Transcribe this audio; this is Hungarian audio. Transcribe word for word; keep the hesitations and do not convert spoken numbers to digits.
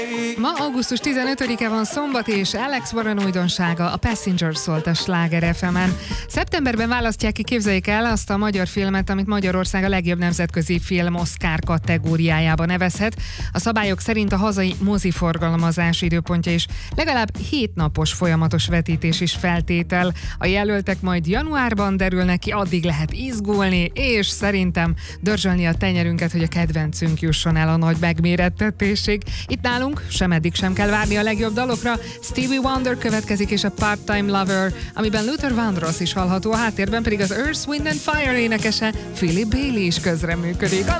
Ma augusztus tizenötödike van, szombat, és Alex Warren újdonsága, a Passenger szólt a Sláger ef emen. Szeptemberben választják ki, képzeljék el, azt a magyar filmet, amit Magyarország a legjobb nemzetközi film Oscar kategóriájába nevezhet. A szabályok szerint a hazai moziforgalmazás időpontja is legalább hét napos folyamatos vetítés is feltétel. A jelöltek majd januárban derülnek ki, addig lehet izgulni, és szerintem dörzsölni a tenyerünket, hogy a kedvencünk jusson el a nagy megmérettetésig. Itt nálunk sem eddig sem kell várni a legjobb dalokra. Stevie Wonder következik, és a Part-Time Lover, amiben Luther Vandross is hallható, a háttérben pedig az Earth, Wind and Fire énekese Philip Bailey is közreműködik.